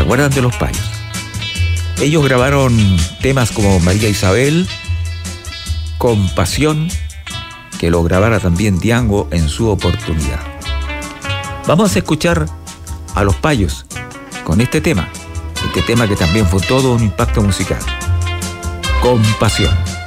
acuerdan de Los Payos? Ellos grabaron temas como María Isabel, Compasión, que lo grabara también Diango en su oportunidad. Vamos a escuchar a Los Payos con este tema que también fue todo un impacto musical. Compasión.